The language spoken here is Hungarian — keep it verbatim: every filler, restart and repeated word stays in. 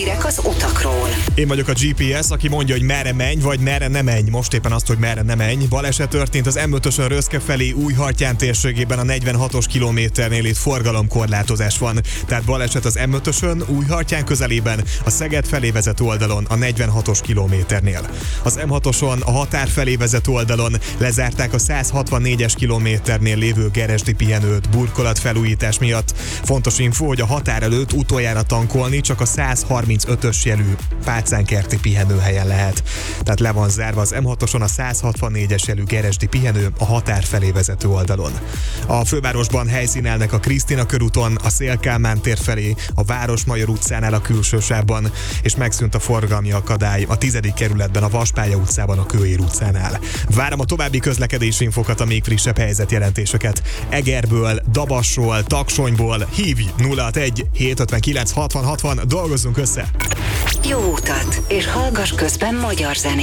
Hírek az utakról. Én vagyok a gé pé es, aki mondja, hogy merre menj, vagy merre ne menj. Most éppen azt, hogy merre ne menj. Baleset történt az em ötösön Röszke felé Újhartyán térségében a negyvenhatos kilométernél, itt forgalomkorlátozás van. Tehát baleset az em ötösön Újhartyán közelében, a Szeged felé vezető oldalon a negyvenhatos kilométernél. Az em hatoson a határ felé vezető oldalon lezárták a százhatvannégyes kilométernél lévő Geresdi pihenőt burkolatfelújítás miatt. Fontos info, hogy a határ előtt utoljára tankolni csak a százharmincötös jelű Pácánkerti pihenőhelyen lehet. Tehát le van zárva az em hatoson a százhatvannégyes jelű Geresdi pihenő a határ felé vezető oldalon. A fővárosban helyszínelnek a Krisztina körúton, a Széll-Kálmán tér felé, a Városmajor utcánál a külső sávban, és megszűnt a forgalmi akadály a tizedik kerületben, a Vaspálya utcában, a Kőér utcánál. Várom a további közlekedési infokat, a még frissebb helyzetjelentéseket. Egerből, Dabasról, Taksonyból hívj nulla hatvanegy hétszázötvenkilenc hatvan hatvan, dolgozzunk össze! Jó utat, és hallgass közben magyar zenét.